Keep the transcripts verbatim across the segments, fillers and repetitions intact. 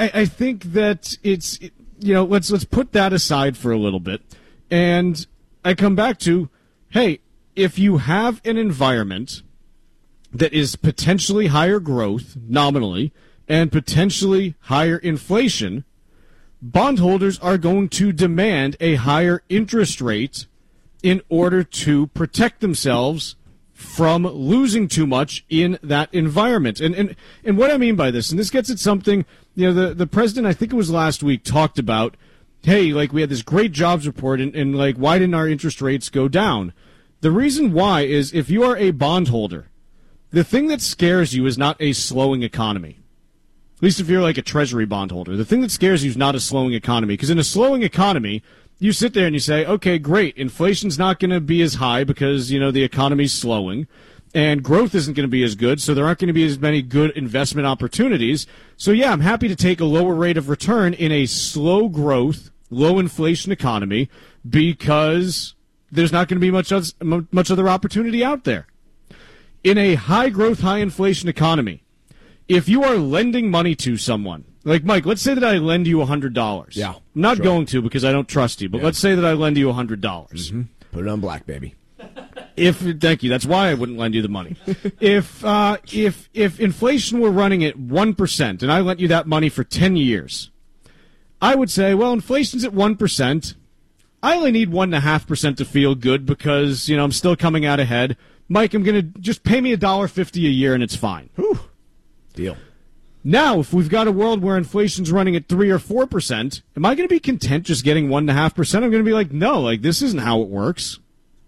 I, I think that it's, you know, let's let's put that aside for a little bit. And I come back to, hey, if you have an environment that is potentially higher growth nominally and potentially higher inflation, bondholders are going to demand a higher interest rate in order to protect themselves from losing too much in that environment. And and and what I mean by this, and this gets at something, you know, the, the president, I think it was last week, talked about, hey, like we had this great jobs report, and, and like why didn't our interest rates go down? The reason why is if you are a bondholder, the thing that scares you is not a slowing economy. At least if you're like a treasury bondholder. The thing that scares you is not a slowing economy. Because in a slowing economy, you sit there and you say, okay, great, inflation's not going to be as high because, you know, the economy's slowing, and growth isn't going to be as good, so there aren't going to be as many good investment opportunities. So, yeah, I'm happy to take a lower rate of return in a slow growth, low inflation economy because there's not going to be much, much other opportunity out there. In a high growth, high inflation economy, if you are lending money to someone, like, Mike, let's say that I lend you one hundred dollars. Yeah. I'm not sure. going to because I don't trust you, but yeah. let's say that I lend you one hundred dollars. Mm-hmm. Put it on black, baby. If Thank you. That's why I wouldn't lend you the money. if uh, if if inflation were running at one percent and I lent you that money for ten years, I would say, well, inflation's at one percent. I only need one point five percent to feel good because, you know, I'm still coming out ahead. Mike, I'm going to just pay me one dollar fifty a year and it's fine. Whew. Deal. Now, if we've got a world where inflation's running at three or four percent, am I going to be content just getting one point five percent? I'm going to be like, no, like this isn't how it works.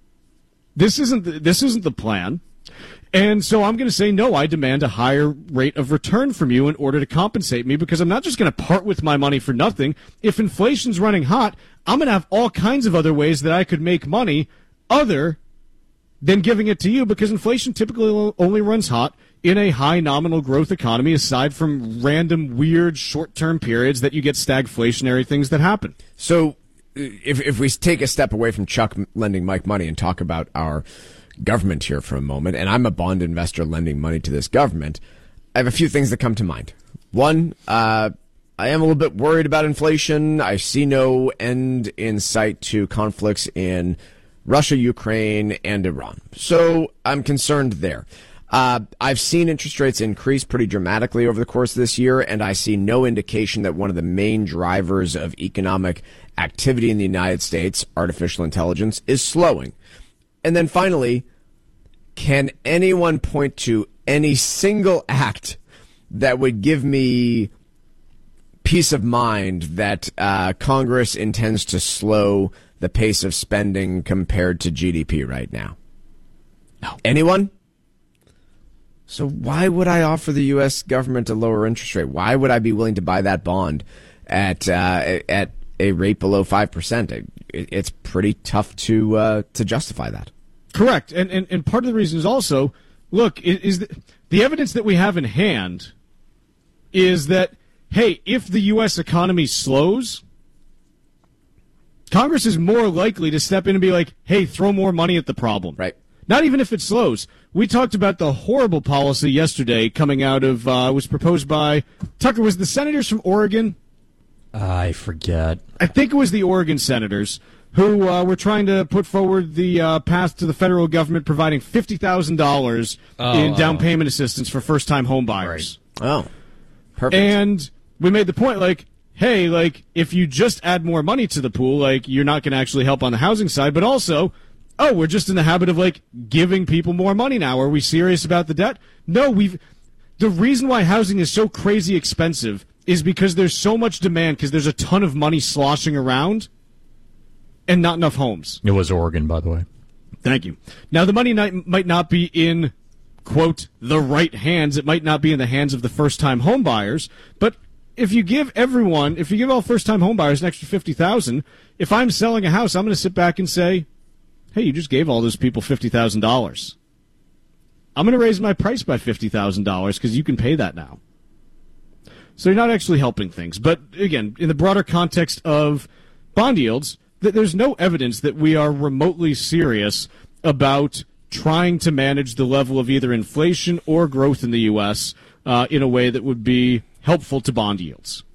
This isn't the, this isn't the plan. And so I'm going to say, no, I demand a higher rate of return from you in order to compensate me because I'm not just going to part with my money for nothing. If inflation's running hot, I'm going to have all kinds of other ways that I could make money other than giving it to you because inflation typically only runs hot in a high nominal growth economy, aside from random, weird, short-term periods that you get stagflationary things that happen. So if if we take a step away from Chuck lending Mike money and talk about our government here for a moment, and I'm a bond investor lending money to this government, I have a few things that come to mind. One, uh, I am a little bit worried about inflation. I see no end in sight to conflicts in Russia, Ukraine, and Iran. So I'm concerned there. Uh, I've seen interest rates increase pretty dramatically over the course of this year, and I see no indication that one of the main drivers of economic activity in the United States, artificial intelligence, is slowing. And then finally, can anyone point to any single act that would give me peace of mind that uh, Congress intends to slow the pace of spending compared to G D P right now? No. Anyone? So why would I offer the U S government a lower interest rate? Why would I be willing to buy that bond at uh, at a rate below five percent? It, it's pretty tough to uh, to justify that. Correct. And, and and part of the reason is also, look, is, is the, the evidence that we have in hand is that, hey, if the U S economy slows, Congress is more likely to step in and be like, hey, throw more money at the problem. Right. Not even if it slows. We talked about the horrible policy yesterday coming out of, uh, was proposed by, Tucker, was the senators from Oregon? I forget. I think it was the Oregon senators who uh, were trying to put forward the uh, path to the federal government providing fifty thousand dollars oh, in down oh. payment assistance for first-time home buyers. Right. Oh, perfect. And we made the point, like, hey, like, if you just add more money to the pool, like, you're not going to actually help on the housing side, but also, oh, we're just in the habit of, like, giving people more money now. Are we serious about the debt? No, we've... The reason why housing is so crazy expensive is because there's so much demand because there's a ton of money sloshing around and not enough homes. It was Oregon, by the way. Thank you. Now, the money might, might not be in, quote, the right hands. It might not be in the hands of the first-time home buyers, but if you give everyone, if you give all first-time home buyers an extra fifty thousand dollars, if I'm selling a house, I'm going to sit back and say, hey, you just gave all those people fifty thousand dollars. I'm going to raise my price by fifty thousand dollars because you can pay that now. So you're not actually helping things. But, again, in the broader context of bond yields, th- there's no evidence that we are remotely serious about trying to manage the level of either inflation or growth in the U S uh, in a way that would be helpful to bond yields.